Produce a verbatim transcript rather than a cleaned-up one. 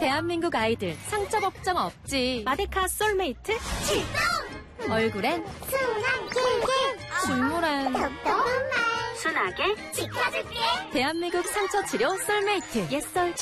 대한민국 아이들 상처 걱정 없지. 마데카 솔메이트 출동! 얼굴엔 순한 길게 식물엔 똑똑한 말 순하게 지켜줄게. 대한민국 상처 치료 솔메이트 옛설